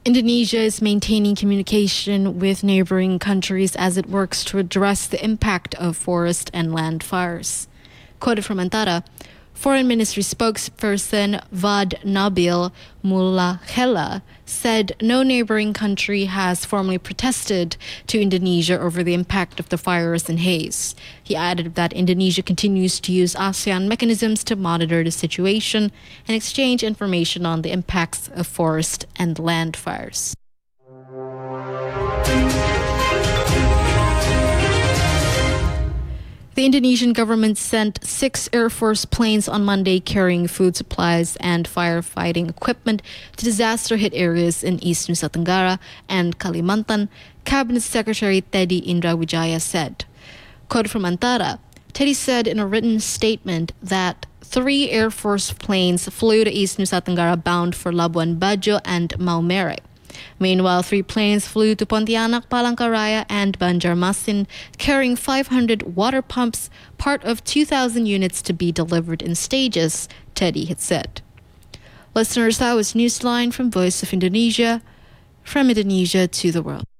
Indonesia is maintaining communication with neighboring countries as it works to address the impact of forest and land fires. Quoted from Antara, Foreign Ministry spokesperson Vad Nabil Mulahela said no neighboring country has formally protested to Indonesia over the impact of the fires and haze. He added that Indonesia continues to use ASEAN mechanisms to monitor the situation and exchange information on the impacts of forest and land fires. The Indonesian government sent 6 Air Force planes on Monday carrying food supplies and firefighting equipment to disaster-hit areas in East Nusa Tenggara and Kalimantan, Cabinet Secretary Teddy Indrawijaya said. Quoted from Antara, Teddy said in a written statement that 3 Air Force planes flew to East Nusa Tenggara bound for Labuan Bajo and Maumere. Meanwhile, 3 planes flew to Pontianak, Palangkaraya, and Banjarmasin, carrying 500 water pumps, part of 2,000 units to be delivered in stages, Teddy had said. Listeners, that was Newsline from Voice of Indonesia, from Indonesia to the world.